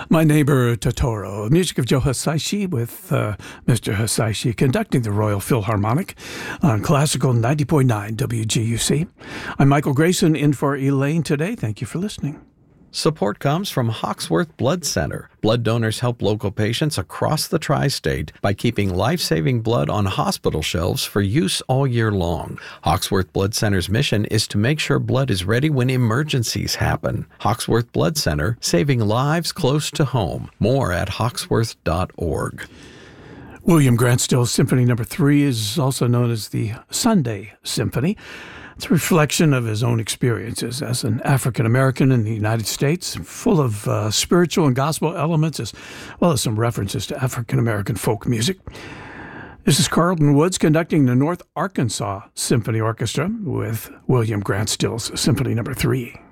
My Neighbor Totoro, music of Joe Hisaishi with Mr. Hisaishi conducting the Royal Philharmonic on Classical 90.9 WGUC. I'm Michael Grayson in for Elaine today. Thank you for listening. Support comes from Hawksworth Blood Center. Blood donors help local patients across the tri-state by keeping life-saving blood on hospital shelves for use all year long. Hawksworth Blood Center's mission is to make sure blood is ready when emergencies happen. Hawksworth Blood Center, saving lives close to home. More at hawksworth.org. William Grant Still's Symphony No. 3 is also known as the Sunday Symphony. It's a reflection of his own experiences as an African-American in the United States, full of spiritual and gospel elements, as well as some references to African-American folk music. This is Carlton Woods conducting the North Arkansas Symphony Orchestra with William Grant Still's Symphony No. 3.